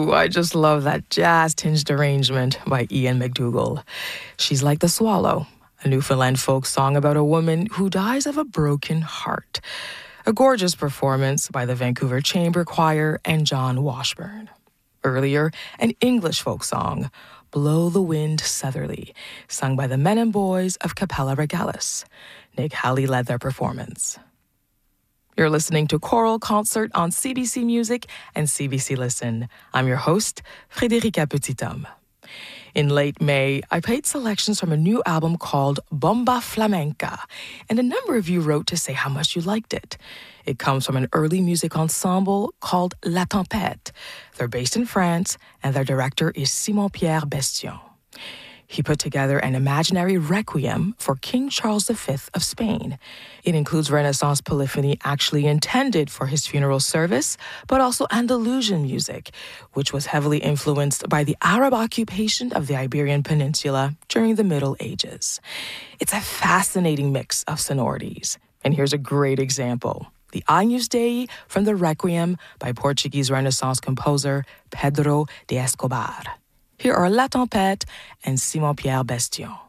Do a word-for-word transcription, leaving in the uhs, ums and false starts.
Ooh, I just love that jazz-tinged arrangement by Ian McDougall. She's Like the Swallow, a Newfoundland folk song about a woman who dies of a broken heart. A gorgeous performance by the Vancouver Chamber Choir and John Washburn. Earlier, an English folk song, Blow the Wind Southerly, sung by the Men and Boys of Capella Regalis. Nick Halley led their performance. You're listening to Choral Concert on C B C Music and C B C Listen. I'm your host, Frédérica Petithomme. In late May, I played selections from a new album called Bomba Flamenca, and a number of you wrote to say how much you liked it. It comes from an early music ensemble called La Tempête. They're based in France, and their director is Simon-Pierre Bestion. He put together an imaginary requiem for King Charles the Fifth of Spain. It includes Renaissance polyphony actually intended for his funeral service, but also Andalusian music, which was heavily influenced by the Arab occupation of the Iberian Peninsula during the Middle Ages. It's a fascinating mix of sonorities, and here's a great example. The Agnus Dei from the Requiem by Portuguese Renaissance composer Pedro de Escobar. Here are La Tempête and Simon-Pierre Bestion.